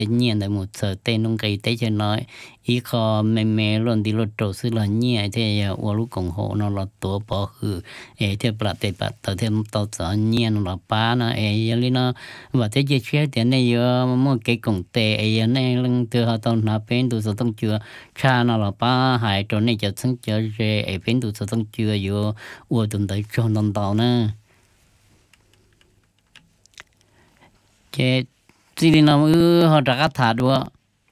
nhiên tại một sở tên nông cây tế cho nói ý khó mẹ luôn đi lột trâu xứ là nhẹ thế ở lúc còn hộ nó là tổ bỏ hử thế bạc tế bạc tao thêm tao sợ nhẹ nó là ba nó lý nó và thế chia sẻ tiền này một cái công tệ này lưng từ họ tao nạp bên tụ sở tông chưa cha nó là ba hai chỗ này cho sinh cho về bên tụ sở tông chưa vô ở tụi tới cho non tàu nữa cái chỉ là họ trả thà đùa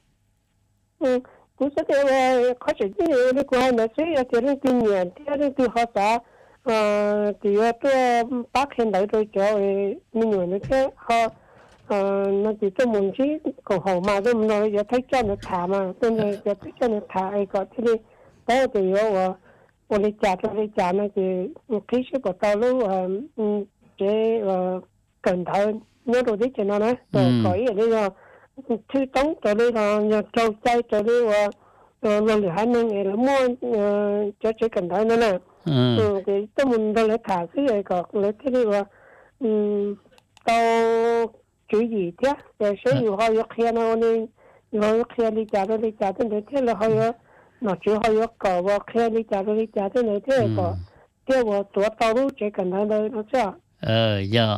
cũng sẽ theo khó chịu chứ đi qua nó sẽ theo những kinh nghiệm theo những từ họ xã thì tôi bác hiện đại rồi cho mình người nó thế họ nó chỉ cho mình chỉ cầu hồ mà tôi nói giờ thấy cho nó thả mà tôi nói giờ thấy cho nó thả ai có thế đi đó thì ở đi trả nó thì khi sẽ có tao lúc cái cần thơ nhớ rồi đấy cho nó nè rồi có ý ở đây là thứ tống cho đây là nhà trâu chay cho đây là lần hai năm là mua cho cần thơ nữa nè thì tôi mình đâu lấy thả cái này có lấy cái này là tao chữ gì thế rồi sẽ nhiều hơi kia nó nên nhiều kia đi trả thế này thế là hơi nó chữ hơi có và kia đi trả thế này thế có cái và tuổi tao lúc chỉ cần thơ đây nó sao giờ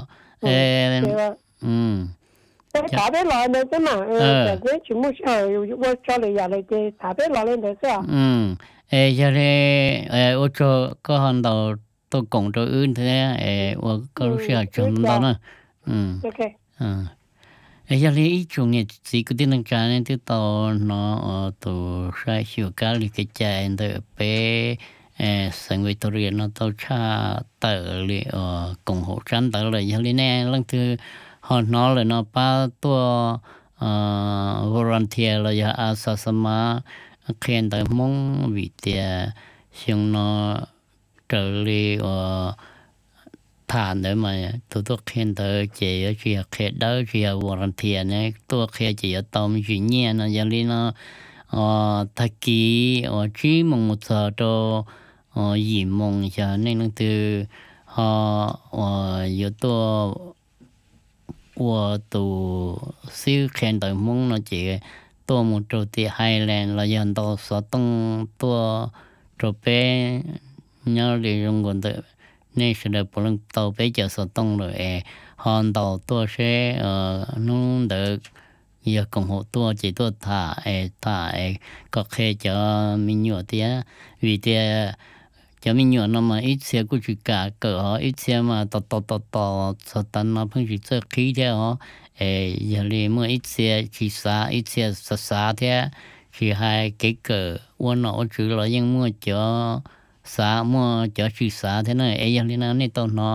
cái thả bé lò này chứ mà cái chúng mình cho lại giờ lại cái thả bé lò lên đấy sao giờ đây ô tô có hàng đầu tôi cũng cho ươn thế có lúc xưa chồng đó nữa ok giờ đây ít chung này chỉ có tiếng trả nên thứ tao nó tụ sai chiều cá li cái chạy từ bé sinh viên tôi nó tao cha tờ li cùng hộ tránh tờ lại giờ đây nè lần thứ họ nói là nó ba tua volunteer là giờ asa sama khen tới mong vì tiền xong nó trở lại thản đấy mà tôi khen tới chị chị khen đó chị volunteer này tôi khen chị ở tôm chị nhẹ nó giờ đi nó thật kỹ chỉ mong một giờ cho gì mong cho nên là từ họ giờ tôi 我都少看到梦了，这个多么做的海南了，人到说东多做呗，鸟里用过的，那时候不能到北就说东了看到多些弄的也更好多，几多他có khi cho mình nhiều tiếng vì thế cho mình nhiều nó mà ít xe của chị cả cỡ ít xe mà to sao tan nó phong chỉ cho khí thế họ giờ đi mua ít xe chỉ ít xe xa thế chỉ hai cái cỡ uốn nó chữ là nhưng mua cho mua cho chỉ thế này giờ đi nó này tao nó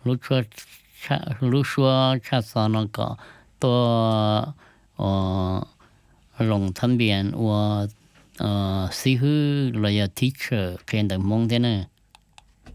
lúc xưa cha sao nó có to lòng thân biển sĩ hư là teacher khen được mong thế này